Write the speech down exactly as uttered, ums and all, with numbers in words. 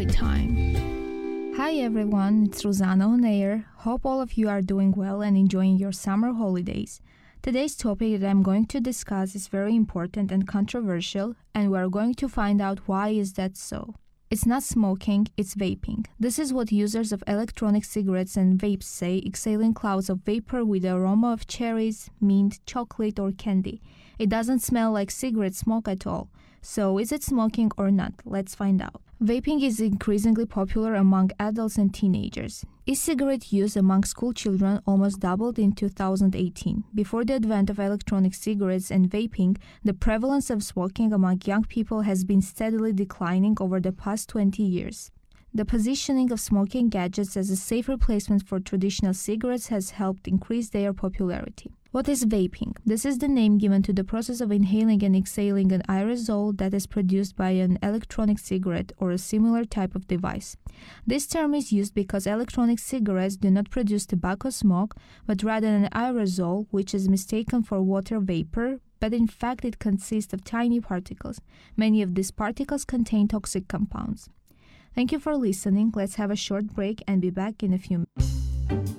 story time. Hi everyone, it's Rosanna on air. Hope all of you are doing well and enjoying your summer holidays. Today's topic that I'm going to discuss is very important and controversial, and we're going to find out why is that so. It's not smoking, it's vaping. This is what users of electronic cigarettes and vapes say, exhaling clouds of vapor with the aroma of cherries, mint, chocolate, or candy. It doesn't smell like cigarette smoke at all. So, is it smoking or not? Let's find out. Vaping is increasingly popular among adults and teenagers. E-cigarette use among school children almost doubled in two thousand eighteen. Before the advent of electronic cigarettes and vaping, the prevalence of smoking among young people has been steadily declining over the past twenty years. The positioning of smoking gadgets as a safe replacement for traditional cigarettes has helped increase their popularity. What is vaping? This is the name given to the process of inhaling and exhaling an aerosol that is produced by an electronic cigarette or a similar type of device. This term is used because electronic cigarettes do not produce tobacco smoke, but rather an aerosol, which is mistaken for water vapor, but in fact it consists of tiny particles. Many of these particles contain toxic compounds. Thank you for listening. Let's have a short break and be back in a few minutes.